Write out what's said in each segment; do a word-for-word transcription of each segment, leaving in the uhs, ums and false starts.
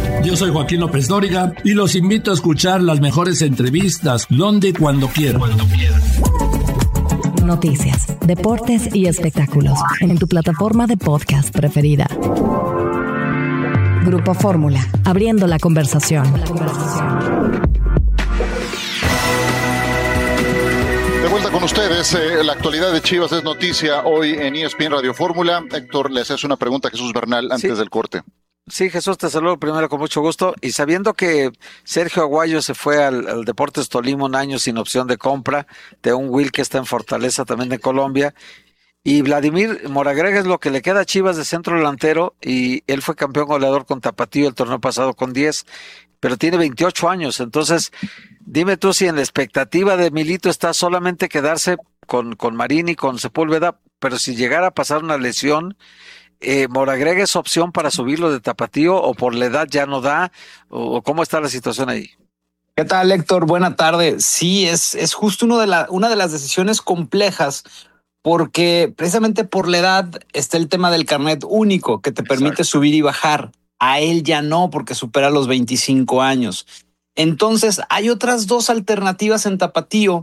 Yo soy Joaquín López Dóriga y los invito a escuchar las mejores entrevistas donde y cuando quieran. Noticias, deportes y espectáculos en tu plataforma de podcast preferida. Grupo Fórmula, abriendo la conversación. De vuelta con ustedes, eh, la actualidad de Chivas es noticia hoy en E S P N Radio Fórmula. Héctor, le haces una pregunta a Jesús Bernal antes Sí. del corte. Sí, Jesús, te saludo primero con mucho gusto. Y sabiendo que Sergio Aguayo se fue al, al Deportes Tolima un año sin opción de compra, de un Will que está en Fortaleza también de Colombia, y Vladimir Moragrega es lo que le queda a Chivas de centro delantero, y él fue campeón goleador con Tapatío el torneo pasado con diez, pero tiene veintiocho años. Entonces, dime tú si en la expectativa de Milito está solamente quedarse con, con Marín y con Sepúlveda, pero si llegara a pasar una lesión, Eh, ¿Moragrega es opción para subirlo de Tapatío o por la edad ya no da? ¿O, o cómo está la situación ahí? ¿Qué tal, Héctor? Buena tarde. Sí, es, es justo uno de la, una de las decisiones complejas porque precisamente por la edad está el tema del carnet único que te permite Exacto. subir y bajar. A él ya no porque supera los veinticinco años. Entonces hay otras dos alternativas en Tapatío,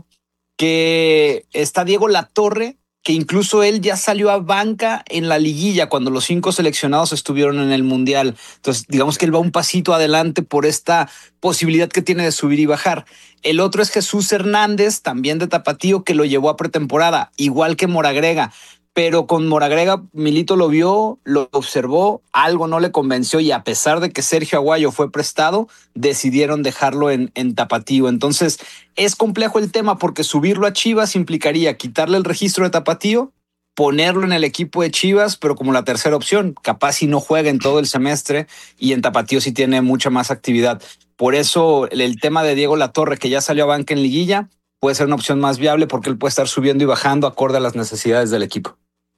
que está Diego Latorre, que incluso él ya salió a banca en la liguilla cuando los cinco seleccionados estuvieron en el Mundial. Entonces, digamos que él va un pasito adelante por esta posibilidad que tiene de subir y bajar. El otro es Jesús Hernández, también de Tapatío, que lo llevó a pretemporada, igual que Moragrega. Pero con Moragrega, Milito lo vio, lo observó, algo no le convenció y a pesar de que Sergio Aguayo fue prestado, decidieron dejarlo en, en Tapatío. Entonces es complejo el tema porque subirlo a Chivas implicaría quitarle el registro de Tapatío, ponerlo en el equipo de Chivas, pero como la tercera opción, capaz si no juega en todo el semestre y en Tapatío sí tiene mucha más actividad. Por eso el, el tema de Diego Latorre, que ya salió a banca en liguilla, puede ser una opción más viable porque él puede estar subiendo y bajando acorde a las necesidades del equipo.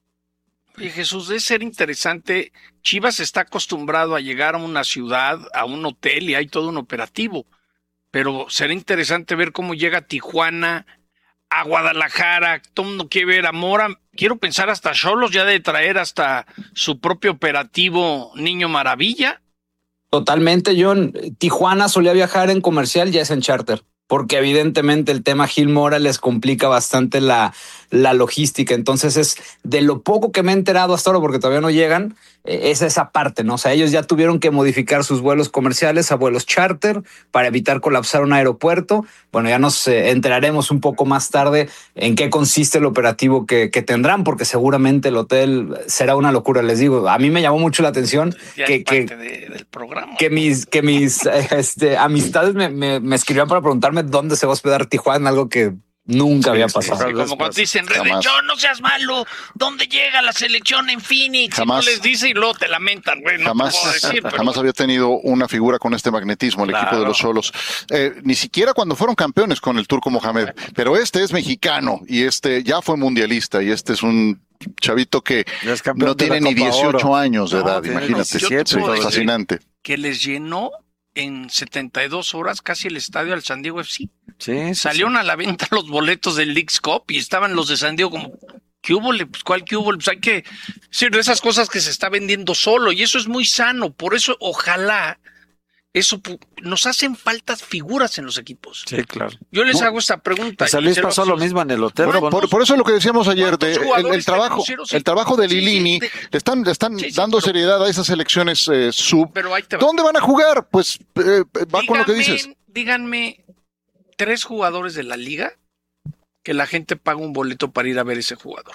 Oye, Jesús, debe ser interesante. Chivas está acostumbrado a llegar a una ciudad, a un hotel y hay todo un operativo. Pero será interesante ver cómo llega a Tijuana, a Guadalajara. Todo el mundo quiere ver a Mora. Quiero pensar hasta Xolos ya de traer hasta su propio operativo Niño Maravilla. Totalmente, John. Tijuana solía viajar en comercial, ya es en charter, porque evidentemente el tema Gil Mora les complica bastante la, la logística. Entonces es de lo poco que me he enterado hasta ahora, porque todavía no llegan, eh, es esa parte, ¿no? O sea, ellos ya tuvieron que modificar sus vuelos comerciales a vuelos charter para evitar colapsar un aeropuerto. Bueno, ya nos eh, enteraremos un poco más tarde en qué consiste el operativo que, que tendrán, porque seguramente el hotel será una locura. Les digo, a mí me llamó mucho la atención Ya que, es parte que, de, del programa. que mis, que mis eh, este, amistades me, me, me escribían para preguntarme dónde se va a hospedar Tijuana, algo que nunca Sí, había sí, pasado. Sí, como cuando dicen, Jamás. Redención, no seas malo, ¿dónde llega la selección en Phoenix? Jamás. Y no les dice y luego te lamentan, güey, no Jamás, te puedo decir, pero jamás había tenido una figura con este magnetismo el Claro. equipo de los Xolos. Eh, ni siquiera cuando fueron campeones con el Turco Mohamed. Pero este es mexicano y este ya fue mundialista y este es un chavito que Ya es campeón no de la tiene ni Copa dieciocho Oro. años de No, edad, tiene imagínate. diecisiete, Sí, todo. fascinante. que les llenó en setenta y dos horas casi el estadio al San Diego F C. Sí, sí, Salieron sí. a la venta los boletos del Leagues Cup y estaban los de San Diego como, ¿qué hubo? Pues, ¿cuál qué hubo? Pues hay que decir de esas cosas que se está vendiendo solo y eso es muy sano. Por eso, ojalá, eso pu- nos hacen faltas figuras en los equipos. Sí, claro. Yo les No. hago esta pregunta. San y Luis se pasó lo se- mismo en el hotel. Bueno, con- por, por eso es lo que decíamos ayer, de, ¿Cuántos el, jugadores el trabajo tenemos? Sí, el trabajo de sí, sí, Lilini, de- le están, le están Sí, sí, dando pero- seriedad a esas selecciones eh, sub. Pero ahí te va. ¿Dónde van a jugar? Pues eh, va con lo que Díganme- dices. Díganme tres jugadores de la liga que la gente paga un boleto para ir a ver ese jugador.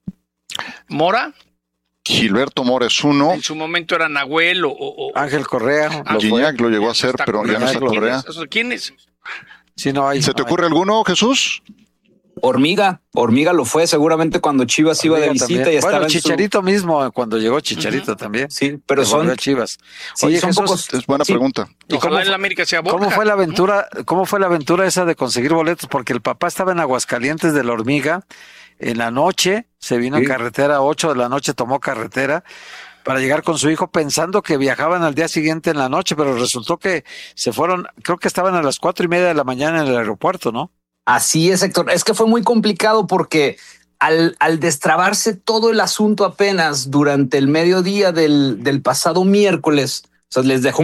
Mora, Gilberto Mora es uno. en su momento era Nahuel o... o- o- Ángel Correa. Ah, lo fue. Gignac lo llegó a hacer, está pero ya no está ¿Quién Correa. es? O sea, ¿quién es? Sí, no hay. ¿Se te no hay. ocurre alguno, Jesús? Hormiga, Hormiga lo fue seguramente cuando Chivas iba de Hormiga visita también. y estaba Bueno, en su- Chicharito mismo, cuando llegó Chicharito también. Sí, pero Que volvió son, a Chivas. sí, Oye, son Jesús, pocos. Es buena Sí. pregunta. ¿Y cómo Ojalá en fue- la América sea Borja. ¿Cómo fue la aventura? ¿Cómo fue la aventura esa de conseguir boletos? Porque el papá estaba en Aguascalientes de la Hormiga en la noche, se vino en Sí. carretera, ocho de la noche tomó carretera para llegar con su hijo pensando que viajaban al día siguiente en la noche, pero resultó que se fueron, creo que estaban a las cuatro y media de la mañana en el aeropuerto, ¿no? Así es, Héctor. Es que fue muy complicado porque al, al destrabarse todo el asunto apenas durante el mediodía del, del pasado miércoles, o sea, les dejó